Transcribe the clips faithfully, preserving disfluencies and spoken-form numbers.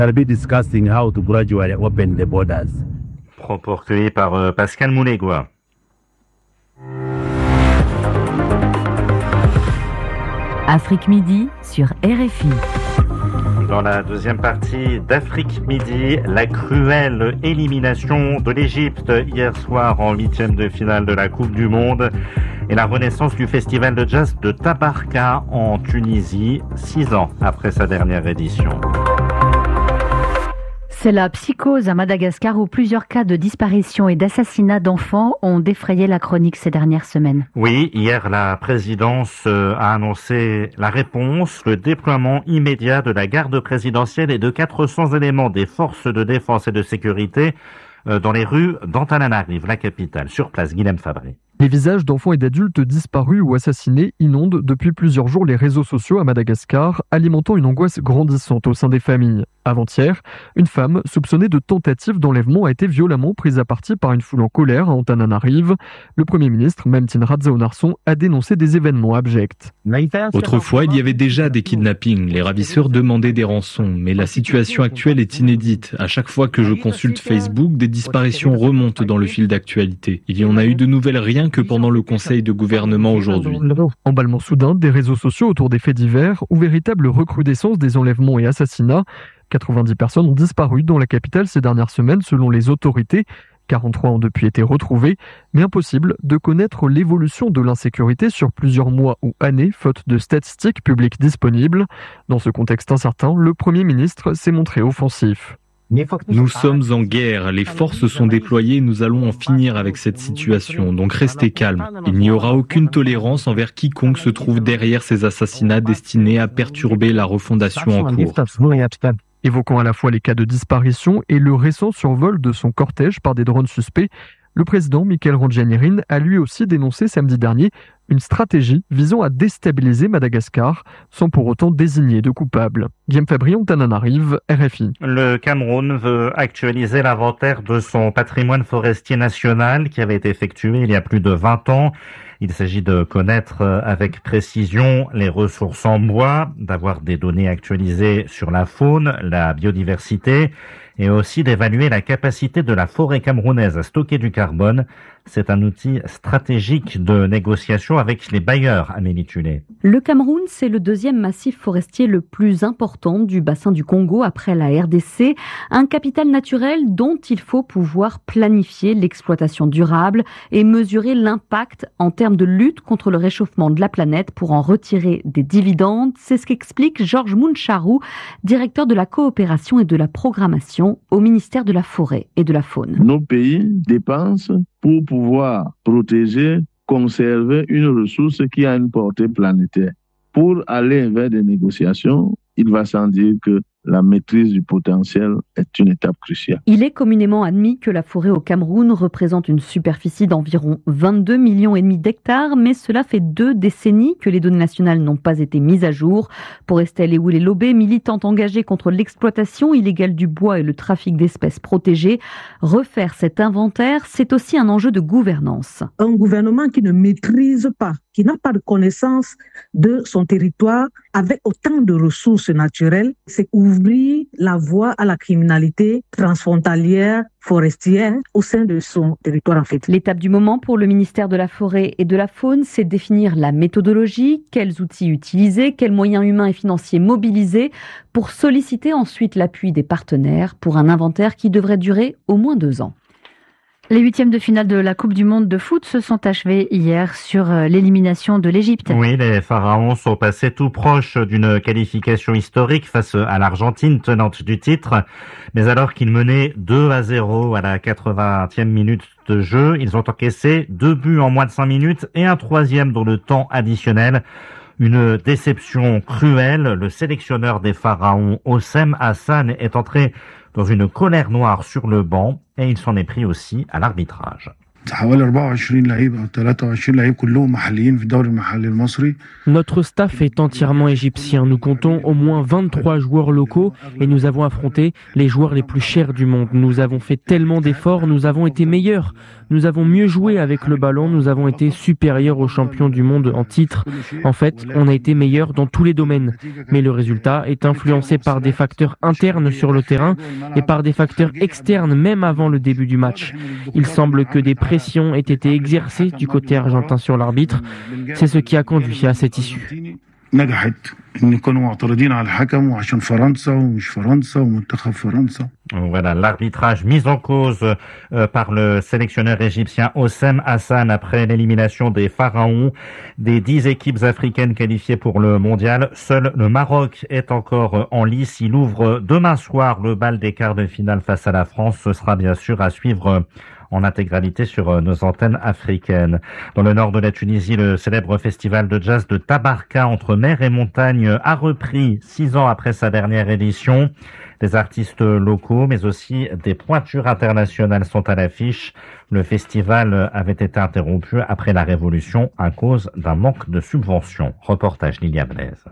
I'll be discussing how to gradually open the borders. Propos recueillis par euh, Pascal Moulégois. Afrique Midi sur R F I. Dans la deuxième partie d'Afrique Midi, la cruelle élimination de l'Égypte hier soir en huitième de finale de la Coupe du Monde et la renaissance du festival de jazz de Tabarka en Tunisie, six ans après sa dernière édition. C'est la psychose à Madagascar où plusieurs cas de disparition et d'assassinat d'enfants ont défrayé la chronique ces dernières semaines. Oui, hier la présidence a annoncé la réponse, le déploiement immédiat de la garde présidentielle et de quatre cents éléments des forces de défense et de sécurité dans les rues d'Antananarive, la capitale. Sur place, Guilhem Fabré. Les visages d'enfants et d'adultes disparus ou assassinés inondent depuis plusieurs jours les réseaux sociaux à Madagascar, alimentant une angoisse grandissante au sein des familles. Avant-hier, une femme soupçonnée de tentative d'enlèvement a été violemment prise à partie par une foule en colère à Antananarive. Le Premier ministre, Mamtin Radzao-Narsong, a dénoncé des événements abjects. Autrefois, il y avait déjà des kidnappings. Les ravisseurs demandaient des rançons. Mais la situation actuelle est inédite. À chaque fois que je consulte Facebook, des disparitions remontent dans le fil d'actualité. Il y en a eu de nouvelles rien que pendant le conseil de gouvernement aujourd'hui. Emballement soudain des réseaux sociaux autour des faits divers ou véritable recrudescence des enlèvements et assassinats. quatre-vingt-dix personnes ont disparu dans la capitale ces dernières semaines selon les autorités. quarante-trois ont depuis été retrouvés, mais impossible de connaître l'évolution de l'insécurité sur plusieurs mois ou années, faute de statistiques publiques disponibles. Dans ce contexte incertain, le Premier ministre s'est montré offensif. Nous sommes en guerre, les forces sont déployées, nous allons en finir avec cette situation, donc restez calmes. Il n'y aura aucune tolérance envers quiconque se trouve derrière ces assassinats destinés à perturber la refondation en cours. Évoquant à la fois les cas de disparition et le récent survol de son cortège par des drones suspects, le président Michael Randrianirina a lui aussi dénoncé samedi dernier une stratégie visant à déstabiliser Madagascar sans pour autant désigner de coupables. Guillaume Fabry, Antananarive, R F I. Le Cameroun veut actualiser l'inventaire de son patrimoine forestier national qui avait été effectué il y a plus de vingt ans. Il s'agit de connaître avec précision les ressources en bois, d'avoir des données actualisées sur la faune, la biodiversité et aussi d'évaluer la capacité de la forêt camerounaise à stocker du carbone. C'est un outil stratégique de négociation avec les bailleurs, Amélie Tullet. Le Cameroun, c'est le deuxième massif forestier le plus important du bassin du Congo après la R D C. Un capital naturel dont il faut pouvoir planifier l'exploitation durable et mesurer l'impact en termes de lutte contre le réchauffement de la planète pour en retirer des dividendes. C'est ce qu'explique Georges Mouncharou, directeur de la coopération et de la programmation au ministère de la Forêt et de la Faune. Nos pays dépensent pour pouvoir protéger, conserver une ressource qui a une portée planétaire. Pour aller vers des négociations, il va sans dire que la maîtrise du potentiel est une étape cruciale. Il est communément admis que la forêt au Cameroun représente une superficie d'environ vingt-deux millions et demi d'hectares, mais cela fait deux décennies que les données nationales n'ont pas été mises à jour. Pour Estelle Ewoulé-Lobé, militante engagée contre l'exploitation illégale du bois et le trafic d'espèces protégées, refaire cet inventaire, c'est aussi un enjeu de gouvernance. Un gouvernement qui ne maîtrise pas, qui n'a pas de connaissance de son territoire avec autant de ressources naturelles, c'est ouvrir la voie à la criminalité transfrontalière forestière au sein de son territoire en fait. L'étape du moment pour le ministère de la Forêt et de la Faune, c'est définir la méthodologie, quels outils utiliser, quels moyens humains et financiers mobiliser pour solliciter ensuite l'appui des partenaires pour un inventaire qui devrait durer au moins deux ans. Les huitièmes de finale de la Coupe du Monde de foot se sont achevés hier sur l'élimination de l'Égypte. Oui, les Pharaons sont passés tout proches d'une qualification historique face à l'Argentine, tenante du titre. Mais alors qu'ils menaient deux à zéro à la quatre-vingtième minute de jeu, ils ont encaissé deux buts en moins de cinq minutes et un troisième dans le temps additionnel. Une déception cruelle. Le sélectionneur des Pharaons, Houssem Hassan, est entré dans une colère noire sur le banc et il s'en est pris aussi à l'arbitrage. Notre staff est entièrement égyptien. Nous comptons au moins vingt-trois joueurs locaux et nous avons affronté les joueurs les plus chers du monde. Nous avons fait tellement d'efforts, nous avons été meilleurs. Nous avons mieux joué avec le ballon, nous avons été supérieurs aux champions du monde en titre. En fait, on a été meilleurs dans tous les domaines. Mais le résultat est influencé par des facteurs internes sur le terrain et par des facteurs externes même avant le début du match. Il semble que des pressions aient été exercées du côté argentin sur l'arbitre. C'est ce qui a conduit à cette issue. Voilà, l'arbitrage mis en cause euh, par le sélectionneur égyptien Hossem Hassan après l'élimination des Pharaons. Des dix équipes africaines qualifiées pour le mondial, seul le Maroc est encore en lice. Il ouvre demain soir le bal des quarts de finale face à la France. Ce sera bien sûr à suivre en intégralité sur nos antennes africaines. Dans le nord de la Tunisie, le célèbre festival de jazz de Tabarka entre mer et montagne a repris six ans après sa dernière édition. Des artistes locaux, mais aussi des pointures internationales sont à l'affiche. Le festival avait été interrompu après la Révolution à cause d'un manque de subventions. Reportage Lilia Blaise.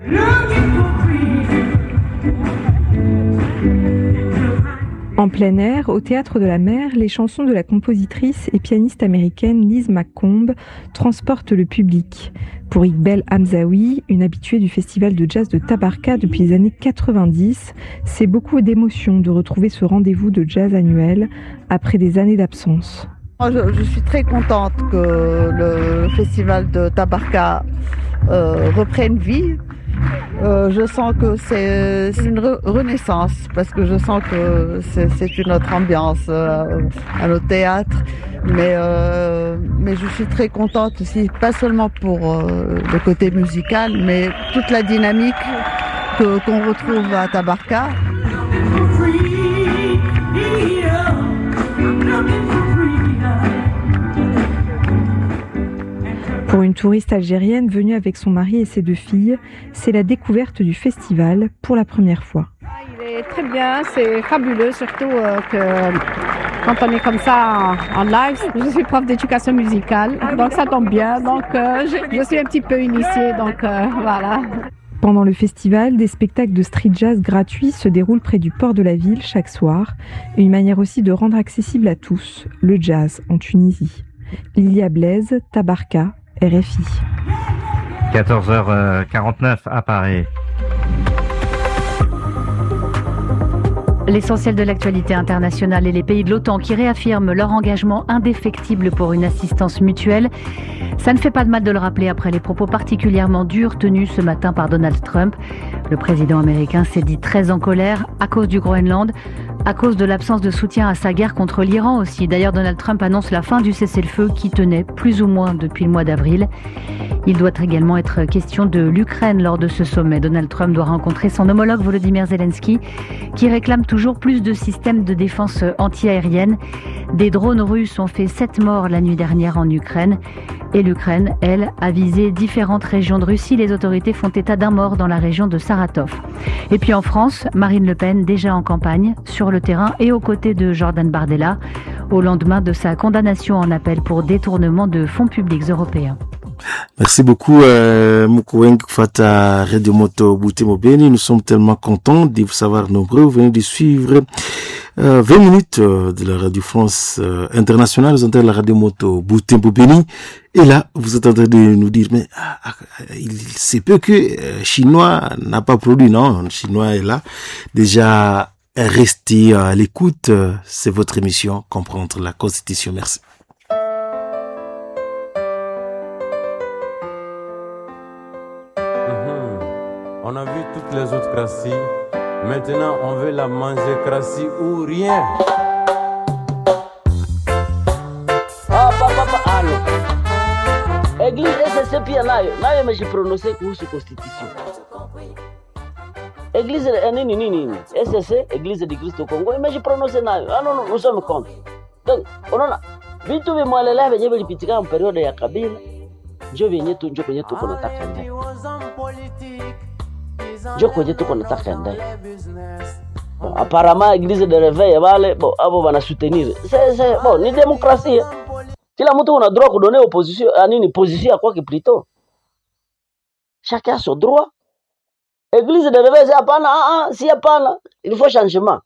En plein air, au Théâtre de la Mer, les chansons de la compositrice et pianiste américaine Liz McComb transportent le public. Pour Iqbal Hamzaoui, une habituée du festival de jazz de Tabarka depuis les années quatre-vingt-dix, c'est beaucoup d'émotion de retrouver ce rendez-vous de jazz annuel après des années d'absence. Je, je suis très contente que le festival de Tabarka euh, reprenne vie. Euh, je sens que c'est une re- renaissance parce que je sens que c'est, c'est une autre ambiance euh, à nos théâtres, mais euh, mais je suis très contente aussi, pas seulement pour euh, le côté musical, mais toute la dynamique que, qu'on retrouve à Tabarka. Pour une touriste algérienne venue avec son mari et ses deux filles, c'est la découverte du festival pour la première fois. Il est très bien, c'est fabuleux, surtout euh, que quand on est comme ça en, en live. Je suis prof d'éducation musicale, donc ça tombe bien. Donc euh, je, je suis un petit peu initiée, donc euh, voilà. Pendant le festival, des spectacles de street jazz gratuits se déroulent près du port de la ville chaque soir, une manière aussi de rendre accessible à tous le jazz en Tunisie. Lilia Blaise, Tabarka, R F I. quatorze heures quarante-neuf à Paris. L'essentiel de l'actualité internationale et les pays de l'OTAN qui réaffirment leur engagement indéfectible pour une assistance mutuelle. Ça ne fait pas de mal de le rappeler après les propos particulièrement durs tenus ce matin par Donald Trump. Le président américain s'est dit très en colère à cause du Groenland, à cause de l'absence de soutien à sa guerre contre l'Iran aussi. D'ailleurs, Donald Trump annonce la fin du cessez-le-feu qui tenait plus ou moins depuis le mois d'avril. Il doit également être question de l'Ukraine lors de ce sommet. Donald Trump doit rencontrer son homologue Volodymyr Zelensky qui réclame toujours plus de systèmes de défense anti-aérienne. Des drones russes ont fait sept morts la nuit dernière en Ukraine. Et l'Ukraine, elle, a visé différentes régions de Russie. Les autorités font état d'un mort dans la région de Saratov. Et puis en France, Marine Le Pen, déjà en campagne, sur le terrain et aux côtés de Jordan Bardella, au lendemain de sa condamnation en appel pour détournement de fonds publics européens. Merci beaucoup, euh, Mukoueng Fata Radio Moto Butembo Beni. Nous sommes tellement contents de vous savoir nombreux. Vous venez de suivre euh, vingt minutes euh, de la Radio France euh, Internationale. Vous entendez la Radio Moto Butembo Beni. Et là, vous êtes en train de nous dire, mais ah, il se peut que euh, Chinois n'a pas produit. Non, le Chinois est là. Déjà, restez à l'écoute. Euh, c'est votre émission Comprendre la Constitution. Merci. On a vu toutes les autres crassis. Maintenant, on veut la manger crassis ou rien. Ah, papa, papa, allô. Église S S C pia nayo, nayo imejiprononse kuhusu constitution. Église nini nini nini? S S C, Église du Christ au Congo, imejiprononse nayo. Ah non, non, nous sommes contre. Donc, unaona vitu vimwalelea venye vilipitika mperiode ya Kabila. Njo venye tu njo kwenye tuko nataka ndani. Njo kwenye tuko nataka ndani. Bon, apparemment Église de Réveil vale, bon, abo bana soutenir. C'est c'est bon, ni démocratie. Kila mtu una droit kudonner opposition à nini position à quoi que plutôt. Chacun a son droit. Église de réveil hapana, ah ah, si hapana, il faut changement.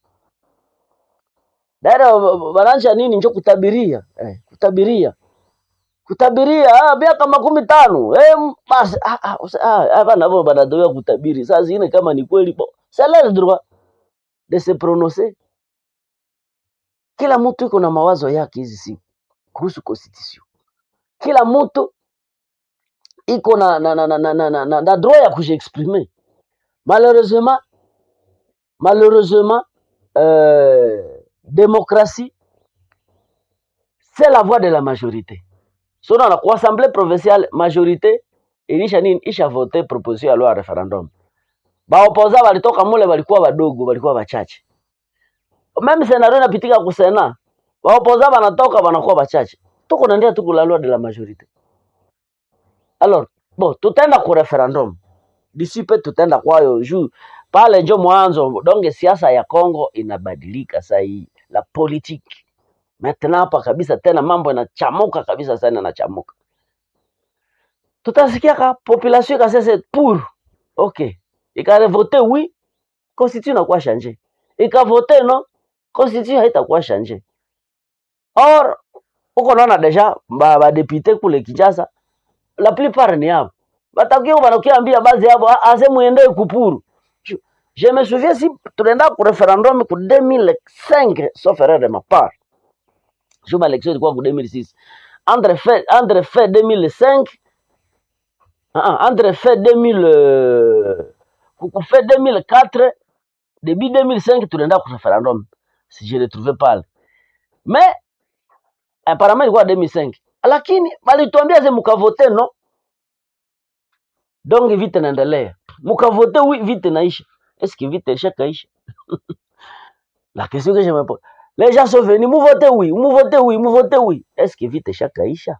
D'ailleurs bananja nini njo kutabiria, eh, kutabiria. Kutabiria ah miaka makumi tano. Eh basi ah ah ah bana bo banadoa kutabiri. Sasa zingine kama ni kweli bo. C'est leur droit de se prononcer. Kila mtu iko na mawazo yake hizi siku kuhusu constitution. Kila mtu iko na na na na na na, na, na, na droit ya kujiexprimer. Malheureusement malheureusement euh, démocratie c'est la voix de la majorité. So dans la assemblée provinciale majorité ilisha nini isha voter proposition ya loi ya referendum. Ba opposa walitoka mule walikuwa wadogo, walikuwa wachache. Même scenario inapitika ku Senat. Ba opposa wanatoka wanakuwa wachache. Tuko na ndia tuko la loi de la majorité. Alors, bon, tutaenda ku referendum. D'ici peu tutaenda kwayo juu pale njo mwanzo donge siasa ya Kongo inabadilika sasa hii la politique. Maintenant hapa kabisa tena mambo yanachamuka kabisa sana yanachamuka. Tutasikia ka population kasese pour. OK. Ika voter oui, constitution inakuwa changer. Ika voter non, constitution haitakuwa changer. Or uko naona deja ba, ba député kule Kinshasa la plupart ni hapo. Batakiwa banakiambia baadhi hapo ase muende kupuru. Je me souviens si tunaenda ku referendum ku deux mille cinq sauf erreur de ma part. Je m'élection ilikuwa ku deux mille six. Entre fait entre fait deux mille cinq ah entre fait deux mille euh, ku fait deux mille quatre début deux mille cinq tunaenda ku referendum si je ne trouvais pas. Mais apparemment ilikuwa deux mille cinq. Lakini walituambia ze mukavote no. Donc vite naendelea. Mukavote oui vite naisha. Est-ce que vite chakaisha? La question que je me pose. Les gens sont venus, vous votez oui, vous votez oui, vous votez oui. Est-ce que vite chakaisha?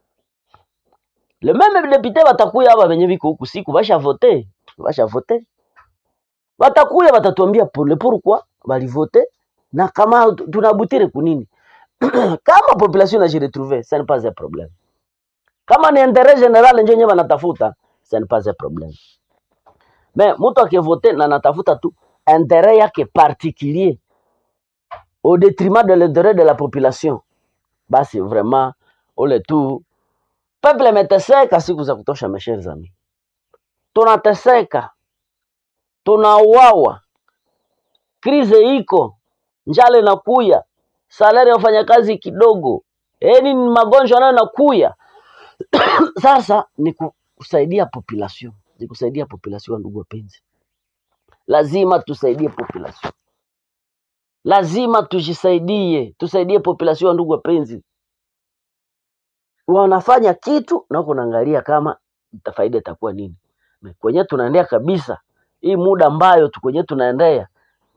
Le même député batakuya hapa benye biko huku siku basha voter, basha voter. Batakuya batatuambia pour le pourquoi bali voter na kama tunabutire kunini. Kama population na je retrouver, ça n'est pas un problème. Kama ni intérêt général nje nyewe wanatafuta, ça n'est pas un problème. Mais mtu akivote na natafuta tu intérêt yake particulier au détriment de l'intérêt de la population. Basi vraiment ole tu peuple meteseka siku za kutosha mes chers amis. Tunateseka. Tunauawa. Krize iko, njale nakuya, salari ya wafanyakazi kidogo. Eni ni magonjwa nayo nakuya. Sasa ni kusaidia population. Ni kusaidia population ndugu wapenzi. Lazima tusaidie population. Lazima tujisaidie, tusaidie population ndugu wapenzi. Wanafanya kitu na uko naangalia kama faida itakuwa nini. Kwenye tunaendea kabisa hii muda ambayo tu kwenye tunaendea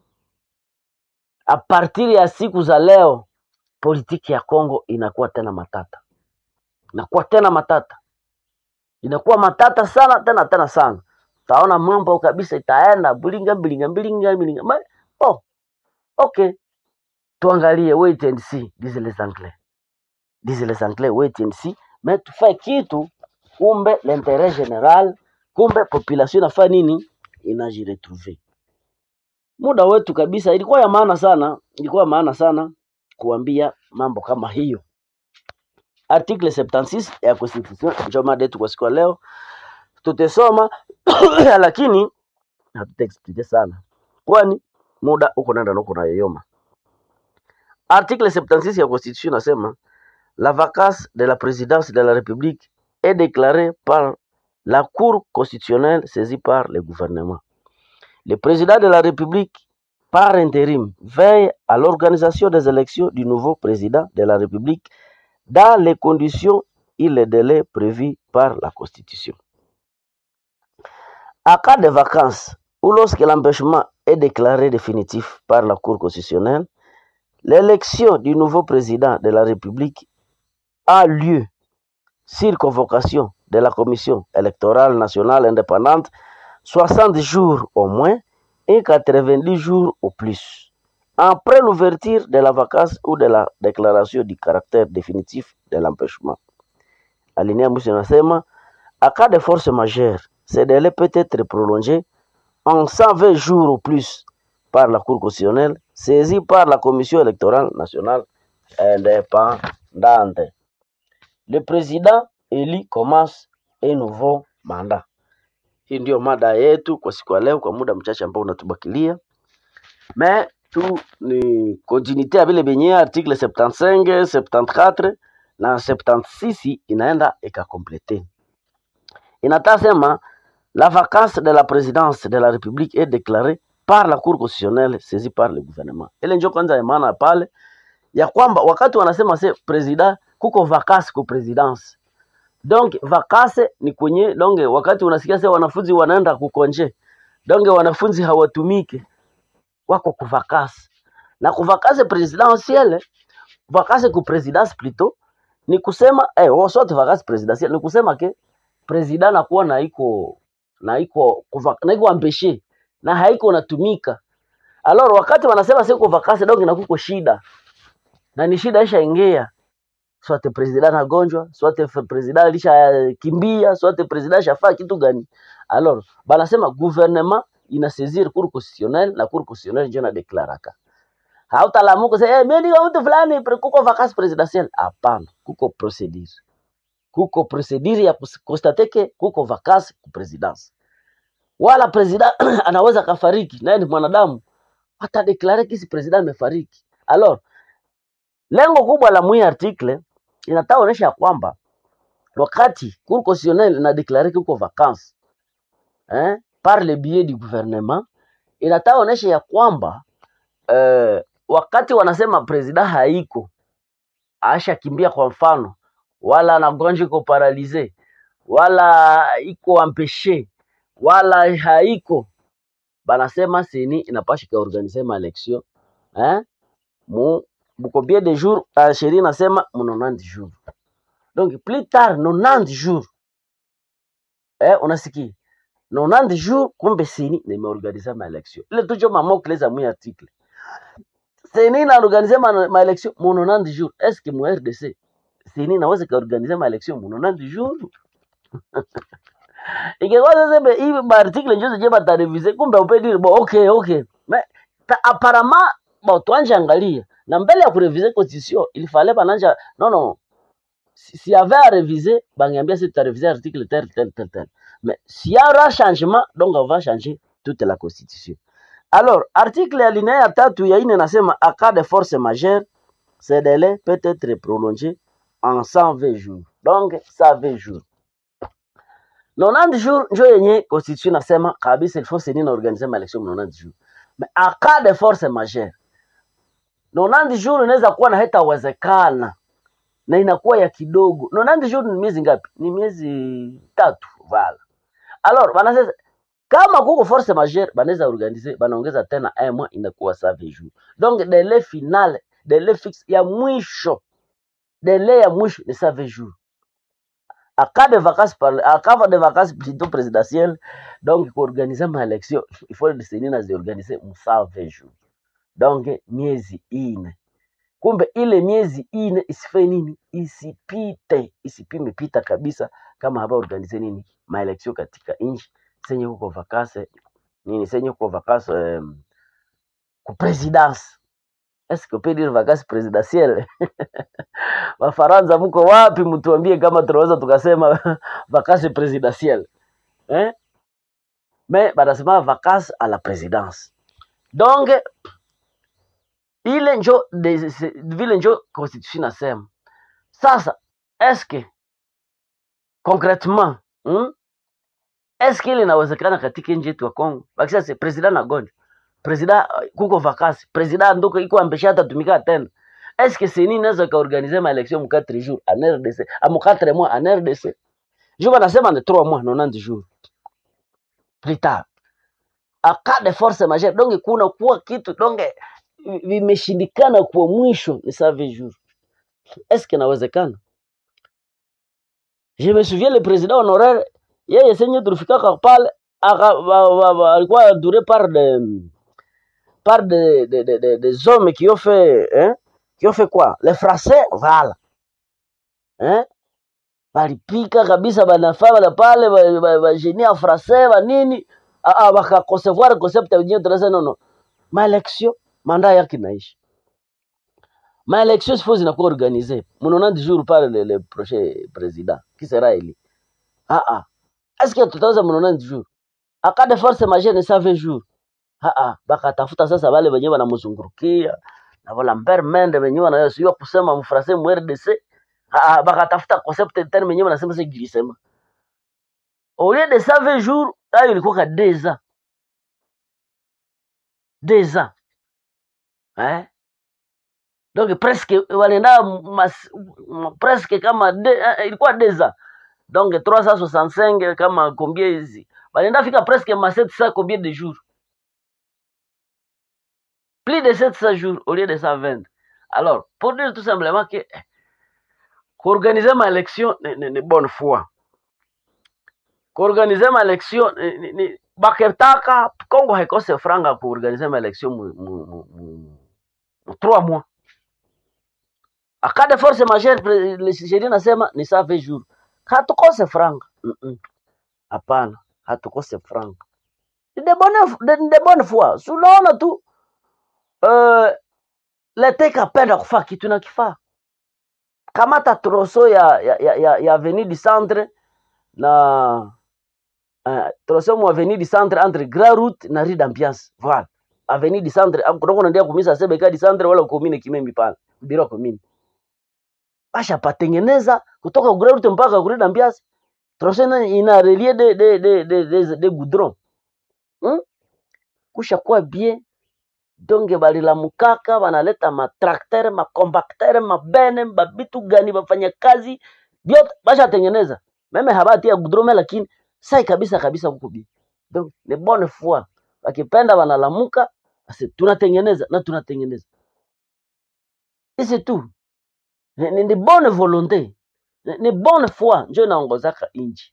a partir ya siku za leo politiki ya Kongo inakuwa tena matata. Inakuwa tena matata. Inakuwa matata sana tena tena sana. Taona mambo kabisa itaenda bulinga bulinga bulinga bulinga. Oh. Okay. Tuangalie wait and see, disent les Anglais. Disent les Anglais wait and see, mais tu fais kitu kumbe l'intérêt général, kumbe population inafanya nini? Inajiretrouver. Muda wetu kabisa ilikuwa ya maana sana, ilikuwa maana sana kuambia mambo kama hiyo. Article soixante-six ya Constitution ndio mada yetu kwa siku ya leo. Tutasoma lakini hatutaexplique sana. Kwani muda uko nenda na uko na yoyoma. Article soixante-six ya Constitution nasema la vacance de la présidence de la République est déclarée par la Cour constitutionnelle saisie par le gouvernement. Le président de la République, par intérim, veille à l'organisation des élections du nouveau président de la République dans les conditions et les délais prévus par la Constitution. En cas de vacances ou lorsque l'empêchement est déclaré définitif par la Cour constitutionnelle, l'élection du nouveau président de la République a lieu sur convocation de la Commission électorale nationale indépendante soixante jours au moins et quatre-vingt-dix jours au plus, après l'ouverture de la vacance ou de la déclaration du caractère définitif de l'empêchement. Alinéa mwisho inasema à cas de force majeure, ce délai peut être prolongé en cent vingt jours ou plus par la Cour constitutionnelle, saisie par la Commission électorale nationale indépendante. Le président élu commence un nouveau mandat. Hii ndio mada yetu kwa siku ya leo, kwa muda mchache ambao unatubakilia. Mais tu ni continuité ya vile benye article septante-cinq, septante-quatre na septante-six inaenda ikakomplete. Inatasema la vacance de la présidence de la République est déclarée par la Cour constitutionnelle saisie par le gouvernement. Ile ndio kwanza ya maana pale ya kwamba wakati wanasema se president kuko vacance ku presidence. Donc vacance ni kwenye donge wakati unasikia se wanafunzi wanaenda kukonje. Donge wanafunzi hawatumike wako ku vacance. Na ku vacance presidentielle, vacance ku presidence plutôt ni kusema eh oh, soit vacance presidentielle ni kusema ke president anakuwa na iko na iko na iko empêché na haiko natumika. Alors wakati wanasema siko vacance donc inakuko shida. Na ni shida isha ingia. Soit president anagonjwa, soit president alisha kimbia, soit president shafaa kitu gani. Alors banasema gouvernement inasaisir cour constitutionnelle na cour constitutionnelle ndio na deklaraka. Hautalamuko sasa eh mimi ndio mtu fulani kuko vacance presidentielle. Hapana, kuko procedure. Kuko procedure ya kustate ke kuko vacance ku presidence. Wala president anaweza kafariki, naye ni mwanadamu. Hata deklare kisi president amefariki. Alors lengo kubwa la mwi article inataonesha kwamba wakati cour constitutionnelle na deklare kuko vacance hein par le biais du gouvernement, inataonesha ya kwamba eh, wakati wanasema president haiko aisha kimbia kwa mfano, wala anagonjwa iko paralysé, wala iko empêché, wala haiko, banasema seni inapasha ka organiser ma election hein mu combien de jours uh, sheria nasema quatre-vingt-dix jours. Donc plus tard quatre-vingt-dix jours. Eh unasikia? quatre-vingt-dix jours kumbe seni nimeorganiser ma election. Ile tujo mamo kleza mu article. Seni na organiser ma, ma election quatre-vingt-dix jours. Est-ce que mu R D C seni naweza ka organiser ma election quatre-vingt-dix jours? Ingekuwa sasa hivi ba article njoze je bata reviser kumbe upedi bo okay okay. Mais apparemment bon tuanje angalia na mbele ya kureviser constitution il fallait bananja non non si, si avait à réviser bangiambia c'est à réviser article tel tel tel tel. Mais s'il y aura changement donc on va changer toute la constitution. Alors article alinéa tatu ya ine nasema à cas de force majeure ce délai peut être prolongé en cent vingt jours. Donc cent vingt jours. quatre-vingt-dix jours njo yenye constitution nasema kabisa il faut seni na organiser ma election quatre-vingt-dix jours. Mais à cas de force majeure quatre-vingt-dix jours inaweza kuwa na hata wezekana na inakuwa ya kidogo. quatre-vingt-dix jours ni miezi ngapi? Ni miezi tatu vala. Alors banasema kama kuko force majeure banaweza organiser banaongeza tena un mois inakuwa cent vingt jours. Donc délai final, délai fixe ya mwisho. Délai ya mwisho ni cent vingt jours. À cas de vacances par à cas de vacances plutôt présidentielles, donc pour organiser ma élection, il faut le seni na organiser cent vingt jours. Donc miezi ine. Kumbe ile miezi ine isife nini? Isipite, isipime pita kabisa kama haba organize nini? Ma election katika inchi senye huko vacances nini senye huko vacances um, ku présidence. Est-ce que peut dire vacances présidentielles? Wafaransa mko wapi mtuambie kama tunaweza tukasema vacances présidentielles. Hein? Mais banasema vacances à la présidence. Donc ile njo vile njo constitution nasema. Sasa est-ce que concrètement hmm? Est-ce que ile inawezekana katika nchi yetu ya Kongo? Bakisha se president na gonja. President kuko vacances, president ndoko iko ambesha atatumika tena. Est-ce que seni inaweza ka organiser ma election mu quatre jours en R D C, à mu quatre mois en R D C? Je vais nasema de trois mois quatre-vingt-dix jours. Plus tard. À cas de force majeure, donc kuna kuwa kitu donc vimeshindikana kwa mwisho ni cent vingt jours. Est-ce que inawezekana? Je me souviens le président honoraire yeye senye tulifika pale alikuwa duré par de part des de, de, de, des hommes qui ont fait hein, qui ont fait quoi? Les Français, voilà. Hein? Balipika kabisa banafaa bala pale ba, ba, ba génie en français ba nini ah ah baka concevoir concept yenyewe tunasema no no. Ma election mandat yake inaisha. Ma election il faut zinakuwa organisées. Mnaona du jour par le, le prochain président qui sera élu. Ah ah. Est-ce que tutaweza mnaona du jour? Akade force majeure ne savait jour. Ah ah, baka tafuta sasa wale wenyewe wanamzungurukia na wala Lambert Mende wenyewe wanayosiwa kusema mfrase mu R D C. Ah ah, baka tafuta concept terme wenyewe wanasema sasa gilisema. Au lieu de ça vingt jours, ayo ilikuwa ka deux ans. deux ans. Hein? Donc presque walienda mas, presque kama de, ilikuwa deux ans. Donc trois cent soixante-cinq kama combien hizi. Walienda fika presque ma sept cents combien de jours? Plus de sept cents jours au lieu de cent vingt. Alors, pour dire tout simplement que organiser ma élection ni bonne foi. Organiser ma élection ni, ni baketaka Kongo haikose franga pour organiser ma élection mu, mu, mu, mu trois mois. A cas de force majeure le Nigeria nasema ni ça vingt jours. Hatukose franga. Mm Hapana, -mm. hatukose franga. Ni de bonne de, de bonne foi. Unaona tu Uh, lete kapenda kufaa kitu na kifaa. Kamata troso ya ya ya, ya Avenue du Centre na uh, troso mu Avenue du Centre entre Grand Route na Rue d'Ambiance. Voilà. Avenue du Centre amkudongo ndia kumisa sebeka du Centre wala komine Kimembi pale. Biro komine. Basha patengeneza kutoka Grand Route mpaka Rue d'Ambiance. Troso ina relier de de de de de, de goudron. Hmm? Kusha kwa bien. Donge balila mukaka banaleta matrakter, makombakter, mabene, babitu gani bafanya kazi vyote basha tengeneza. Meme habati ya gudrome lakini sai kabisa kabisa huko bi. Donc ni bonne foi. Wakipenda banalamuka basi tunatengeneza na tunatengeneza. Et c'est tout. Ni, ni, ni bonne volonté. Ni, ni bonne foi ndio inaongozaka inji.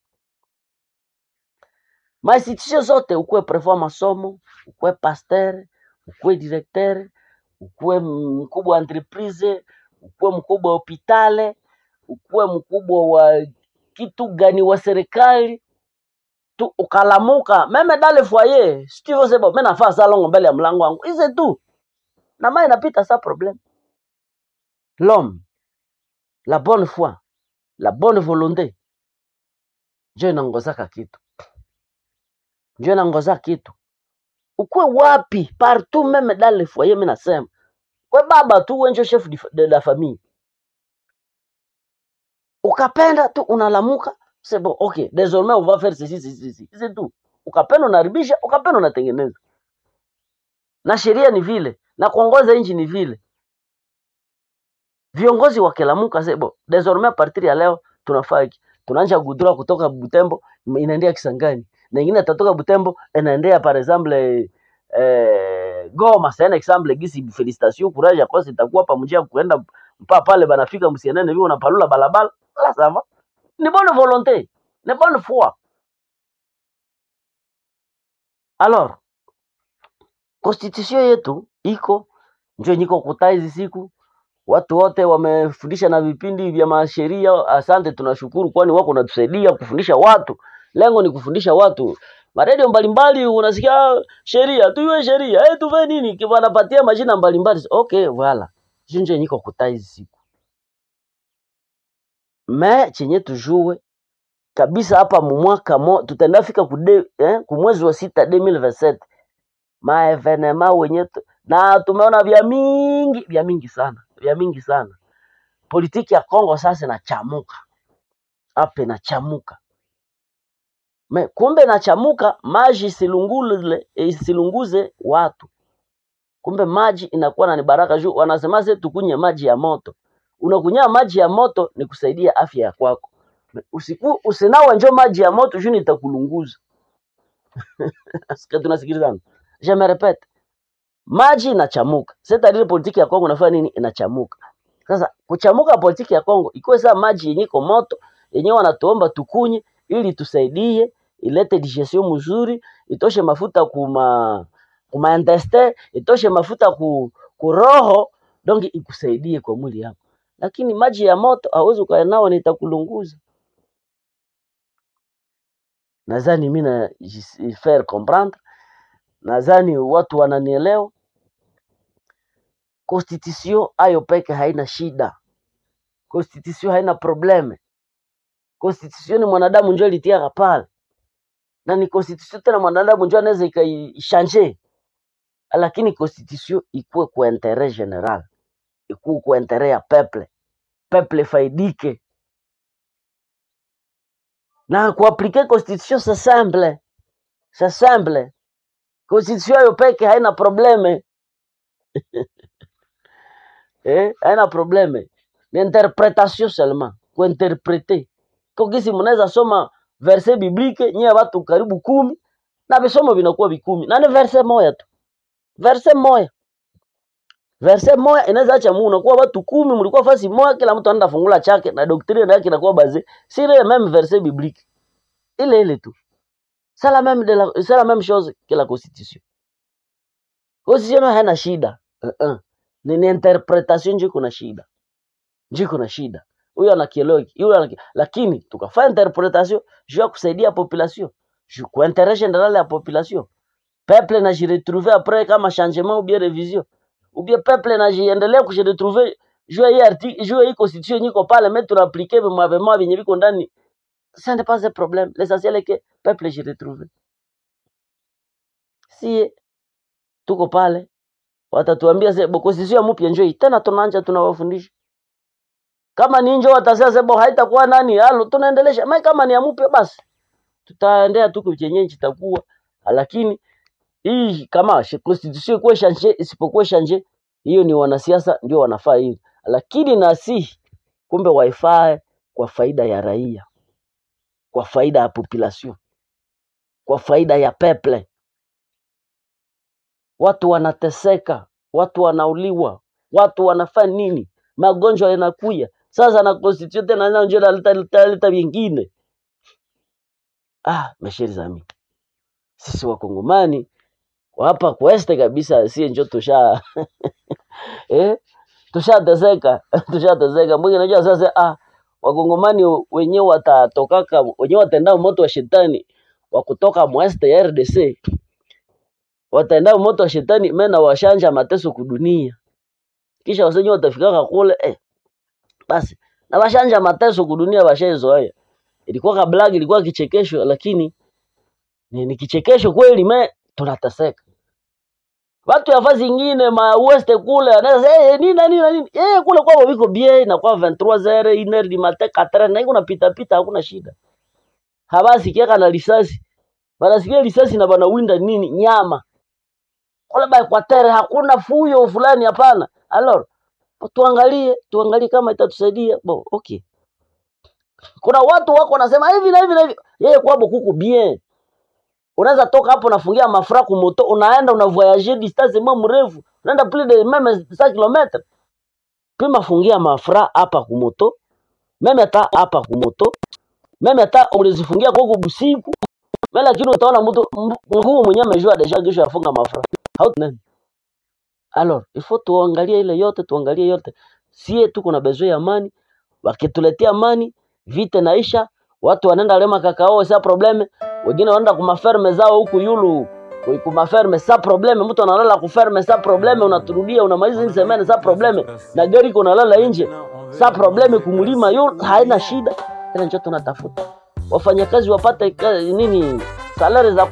Ma institution zote ukwe prefwa masomo, ukwe pasteur, ukuwe directeur, ukuwe mkubwa wa entreprise, ukuwe mkubwa wa hospitali, ukuwe mkubwa wa kitu gani wa serikali, tu ukalamuka meme dale foyer, sio sebo mimi nafaa salongo mbele ya mlango wangu. Ize tu. Na mai inapita sa problème. L'homme, la bonne foi, la bonne volonté. Je nangozaka kitu. Je nangozaka kitu. Ukwe wapi partout même dans le foyer mimi nasema kwa baba tu wenjo chef de, de la famille ukapenda tu unalamuka c'est bon OK désormais on va faire ceci ceci ceci c'est tout ukapenda unaribisha ukapenda unatengeneza na sheria ni vile na kuongoza nchi ni vile viongozi wakelamuka c'est bon désormais à partir ya leo tunafaa hiki tunaanza gudura kutoka Butembo inaendea Kisangani na ingine tatoka Butembo inaendea par exemple eh, Goma c'est un exemple gisi félicitations courage à cause itakuwa pamoja kuenda mpaka pale banafika msienene hivi unapalula balabala la ça va ni bonne volonté ni bonne foi. Alors constitution yetu iko ndio niko kutaizi siku watu wote wamefundisha na vipindi vya masheria. Asante, tunashukuru kwani wako natusaidia kufundisha watu. Lengo ni kufundisha watu. Maredio mbalimbali unasikia sheria, tuwe sheria, eh tuwe nini, kibanapatia majina mbalimbali. Okay, voilà. Jinje niko kutaizi siku. Me chenye tujue kabisa hapa mwaka mo tutaenda fika kude eh kumwezi wa sita elfu mbili na ishirini na saba. Ma evenema wenye na tumeona vya mingi, vya mingi sana, vya mingi sana. Politiki ya Kongo sasa inachamuka. Hapa inachamuka. Me kumbe inachamuka, maji silungule isilunguze watu. Kumbe maji inakuwa na ni baraka juu wanasema sasa tukunye maji ya moto. Unakunya maji ya moto ni kusaidia afya kwako. Usiku usinawa njoo maji ya moto juu itakulunguza. Sika tunasikilizana. Je me répète. Maji inachamuka. Sasa ile politiki ya Kongo inafanya nini? Inachamuka. Sasa kuchamuka politiki ya Kongo iko sasa maji yenye iko moto yenyewe wanatuomba tukunye ili tusaidie ilete digestion mzuri, itoshe mafuta kuma kuma intestine, itoshe mafuta ku, ku roho, donc ikusaidie kwa mwili yako. Lakini maji ya moto hauwezi ukaenao, nitakulunguza. Nadhani mimi na faire comprendre, nadhani watu wananielewa. Constitution ayo peke haina shida. Constitution haina probleme. Constitution ni mwanadamu njoo litia pale. Na ni constitution tena mwanadamu njoo anaweza ikaichange. Lakini constitution ikuwe kwa intérêt general. Ikuwe kwa intérêt ya peuple. Peuple faidike. Na kuaplike constitution c'est simple. C'est simple. Constitution ayo peke haina probleme. Eh, haina probleme. Ni interpretation seulement. Kuinterprete. Kwa kisi mnaweza soma verset biblique nyie watu karibu kumi na visomo vinakuwa vikumi. Na ni verset moja tu. Verset moja. Verset moja inaweza acha Mungu unakuwa watu kumi mlikuwa fasi moja, kila mtu anaenda fungula chake na doctrine yake inakuwa basée sur le même verset biblique. Ile ile tu. C'est la même de la c'est la même chose que la constitution. Constitution haina shida. Uh -uh. Ni, ni interpretation nje kuna shida. Nje kuna shida. Huyo anakielewa, huyo anakielewa. Lakini tukafanya interpretation juu ya kusaidia population. Juu kwa intérêt général ya population. Peuple na je retrouver après kama changement ou bien révision. Ou bien peuple na jiendelea ku je retrouver juu ya hii article, juu ya hii constitution niko pale mais tu appliquer mavema venye viko ndani. Ça n'est pas un problème. L'essentiel est que peuple je retrouver. Si tuko pale watatuambia sebo constitution mpya njoo tena tunaanza tunawafundisha. Kama ni njoo watasema sebo haitakuwa nani halo tunaendelesha. Mai kama ni mpya basi tutaendea tu kwenye kitakuwa. Lakini hii kama constitution kwa changer isipokuwa changer hiyo ni wanasiasa ndio wanafaa hiyo. Lakini nasi kumbe wifi kwa faida ya raia. Kwa faida ya population. Kwa faida ya peuple. Watu wanateseka, watu wanauliwa, watu wanafanya nini? Magonjwa yanakuja. Sasa na constitution tena ndio njoo leta leta vingine. Ah, mes chers amis. Sisi wakongomani hapa kweste kabisa si njoo tusha eh tushateseka, tushateseka. Mbona unajua sasa ah wakongomani wenyewe watatokaka, wenyewe watendao moto wa shetani wa kutoka mweste ya R D C. Wataenda moto wa shetani mena washanja mateso kudunia. Kisha wasenyo watafikaka kule eh. Basi na washanja mateso kudunia washezo haya. Ilikuwa kablag, ilikuwa kichekesho lakini ni, ni kichekesho kweli me tunateseka. Watu ya fazi nyingine ma west kule anaweza eh nini nini nini eh kule kwao wiko bien na kwa vingt-trois heures une heure du matin quatre heures na iko napita pita hakuna shida. Habasi kiaka na risasi. Wanasikia risasi na bana winda nini nyama. Kule ba Equateur hakuna fuyo fulani hapana. Alors tuangalie tuangalie kama itatusaidia. Bo okay. Kuna watu wako wanasema hivi na hivi na hivi. Yeye kwabo kuku bien. Unaweza toka hapo unafungia mafra ku moto, unaenda una voyager distance mwa mrefu. Unaenda plus de même cinq kilomètres. Pima fungia mafra hapa ku moto. Meme hata hapa ku moto. Meme hata ulizifungia kwa busiku. Mela lakini utaona mtu nguo mwenyewe amejua deja kesho afunga mafra. How nani? Alors, il faut tuangalie ile yote, tuangalie yote. Sie tuko na besoin ya amani. Wakituletea amani, vita naisha, watu wanaenda lema kakao sa probleme. Wengine wanaenda kuma ferme zao huku yulu. Kuma ferme sa probleme, mtu analala ku ferme sa probleme, unaturudia unamaliza hizi semene sa probleme. Na gari iko nalala nje. Sa probleme kumulima yulu haina shida. Tena ndio tunatafuta. Wafanyakazi wapate nini? Salari za